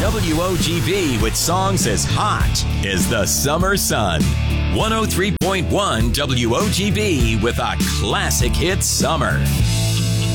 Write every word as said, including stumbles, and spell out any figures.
W O G B with songs as hot as the summer sun. one oh three point one W O G B with a classic hit summer.